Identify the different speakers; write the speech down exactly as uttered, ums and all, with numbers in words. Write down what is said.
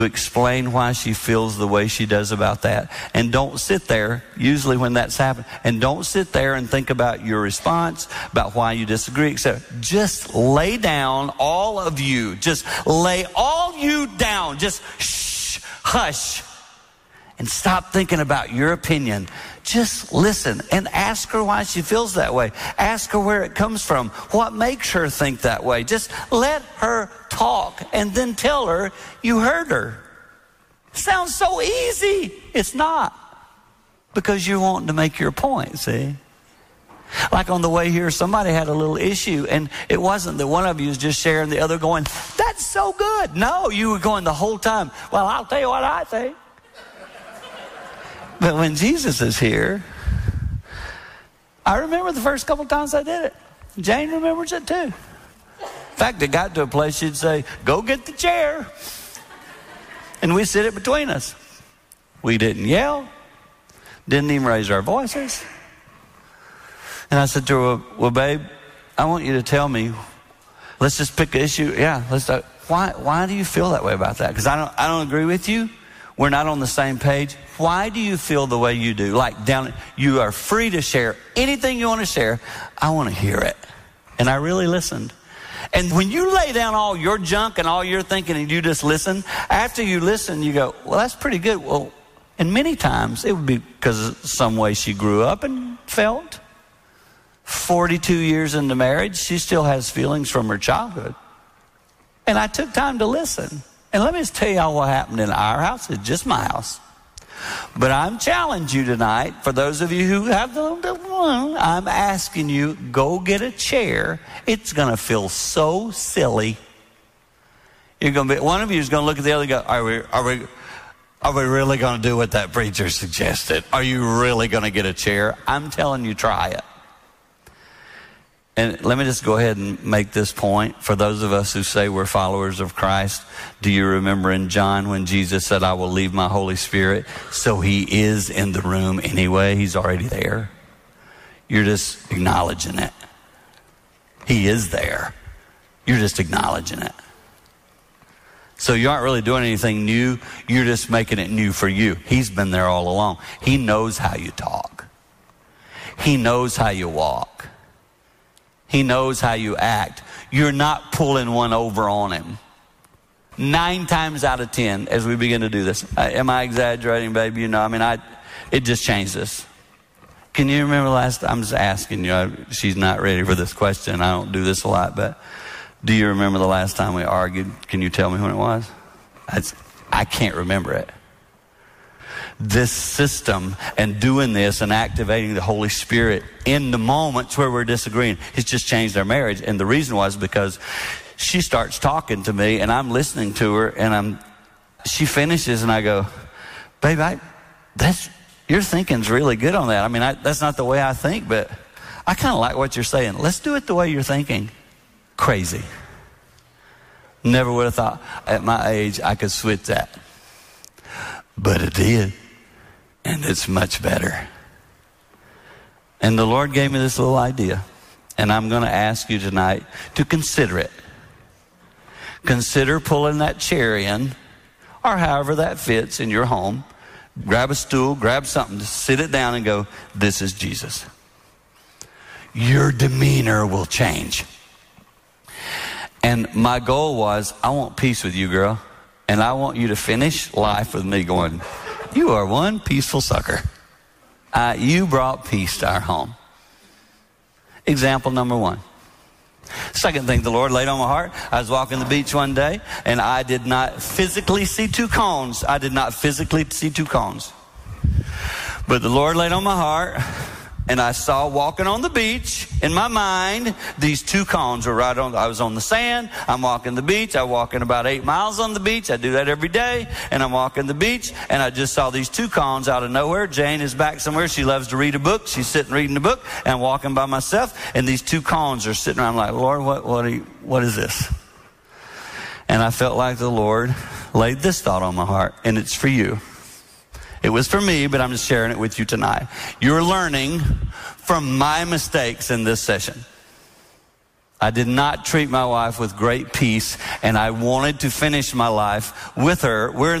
Speaker 1: explain why she feels the way she does about that. And don't sit there, usually when that's happened, and don't sit there and think about your response, about why you disagree, et cetera. Just lay down, all of you. Just lay all you down. Just shh, hush, and stop thinking about your opinion. Just listen and ask her why she feels that way. Ask her where it comes from. What makes her think that way? Just let her talk and then tell her you heard her. Sounds so easy. It's not. Because you're wanting to make your point, see? Like on the way here, somebody had a little issue, and it wasn't that one of you was just sharing, the other going, that's so good. No, you were going the whole time, well, I'll tell you what I think. But when Jesus is here, I remember the first couple times I did it. Jane remembers it too. In fact, it got to a place she'd say, go get the chair. And we sit it between us. We didn't yell, didn't even raise our voices. And I said to her, well, well babe, I want you to tell me, let's just pick an issue. Yeah, let's talk. Why, why do you feel that way about that? Because I don't, I don't agree with you. We're not on the same page. Why do you feel the way you do? Like down, you are free to share anything you want to share. I want to hear it. And I really listened. And when you lay down all your junk and all your thinking and you just listen, after you listen, you go, well, that's pretty good. Well, and many times it would be because of some way she grew up and felt. forty-two years into marriage, she still has feelings from her childhood. And I took time to listen. And let me just tell y'all what happened in our house. It's just my house. But I'm challenging you tonight, for those of you who have the, I'm asking you, go get a chair. It's going to feel so silly. You're going to be, one of you is going to look at the other and go, are we, are we, are we really going to do what that preacher suggested? Are you really going to get a chair? I'm telling you, try it. And let me just go ahead and make this point. For those of us who say we're followers of Christ, do you remember in John when Jesus said, I will leave my Holy Spirit? So he is in the room anyway. He's already there. You're just acknowledging it. He is there. You're just acknowledging it. So you aren't really doing anything new. You're just making it new for you. He's been there all along. He knows how you talk. He knows how you walk. He knows how you act. You're not pulling one over on him. Nine times out of ten, as we begin to do this. Uh, am I exaggerating, baby? You know, I mean, I, it just changed us. Can you remember last time? I'm just asking you. I, she's not ready for this question. I don't do this a lot, but do you remember the last time we argued? Can you tell me when it was? I, I can't remember it. This system and doing this and activating the Holy Spirit in the moments where we're disagreeing, it's just changed our marriage. And the reason was because she starts talking to me and I'm listening to her, and I'm, she finishes and I go, babe, I, that's, your thinking's really good on that. I mean, I, that's not the way I think, but I kind of like what you're saying. Let's do it the way you're thinking. Crazy. Never would have thought at my age I could switch that. But it did. And it's much better. And the Lord gave me this little idea. And I'm going to ask you tonight to consider it. Consider pulling that chair in, or however that fits in your home. Grab a stool, grab something, just sit it down and go, this is Jesus. Your demeanor will change. And my goal was, I want peace with you, girl. And I want you to finish life with me going, you are one peaceful sucker. Uh, you brought peace to our home. Example number one. Second thing the Lord laid on my heart, I was walking the beach one day and I did not physically see two cones. I did not physically see two cones. But the Lord laid on my heart, and I saw walking on the beach in my mind, these two cones were right on. I was on the sand. I'm walking the beach. I'm walking about eight miles on the beach. I do that every day. And I'm walking the beach, and I just saw these two cones out of nowhere. Jane is back somewhere. She loves to read a book. She's sitting reading the book, and I'm walking by myself, and these two cones are sitting around. I'm like, Lord, what, what, are you, what is this? And I felt like the Lord laid this thought on my heart, and it's for you. It was for me, but I'm just sharing it with you tonight. You're learning from my mistakes in this session. I did not treat my wife with great peace, and I wanted to finish my life with her. We're